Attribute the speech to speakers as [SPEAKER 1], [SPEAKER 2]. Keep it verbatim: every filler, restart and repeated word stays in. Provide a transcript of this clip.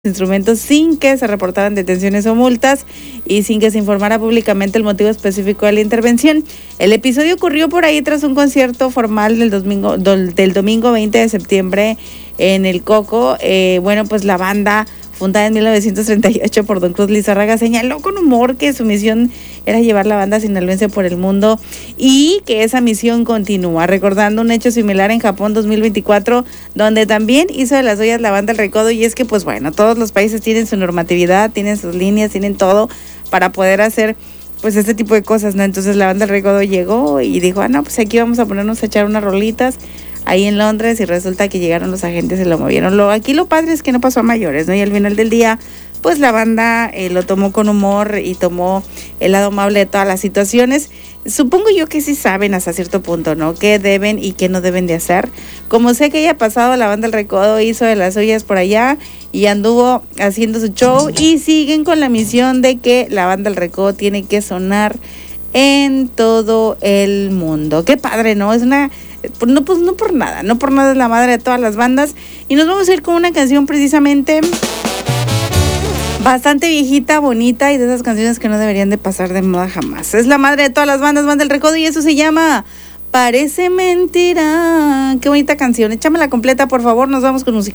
[SPEAKER 1] instrumentos sin que se reportaran detenciones o multas y sin que se informara públicamente el motivo específico de la intervención. El episodio ocurrió por ahí tras un concierto formal del domingo, del domingo veinte de septiembre en el Coco. Eh, bueno, pues la banda, fundada en mil novecientos treinta y ocho por Don Cruz Lizárraga, señaló con humor que su misión era llevar la banda sinaloense por el mundo y que esa misión continúa, recordando un hecho similar en Japón dos mil veinticuatro, donde también hizo de las ollas la banda El Recodo. Y es que, pues bueno, todos los países tienen su normatividad, tienen sus líneas, tienen todo para poder hacer pues este tipo de cosas, ¿no? Entonces la banda El Recodo llegó y dijo, ah, no, pues aquí vamos a ponernos a echar unas rolitas ahí en Londres, y resulta que llegaron los agentes y lo movieron. Lo, aquí lo padre es que no pasó a mayores, ¿no? Y al final del día, pues la banda eh, lo tomó con humor y tomó el lado amable de todas las situaciones. Supongo yo que sí saben hasta cierto punto, ¿no? Qué deben y qué no deben de hacer. Como sé que haya pasado, la banda El Recodo hizo de las suyas por allá y anduvo haciendo su show, y siguen con la misión de que la banda El Recodo tiene que sonar en todo el mundo. Qué padre, ¿no? Es una... No, pues no por nada, no por nada es la madre de todas las bandas. Y nos vamos a ir con una canción precisamente bastante viejita, bonita, y de esas canciones que no deberían de pasar de moda jamás. Es la madre de todas las bandas, Banda El Recodo, y eso se llama Parece Mentira. Qué bonita canción, échamela completa, por favor. Nos vamos con música.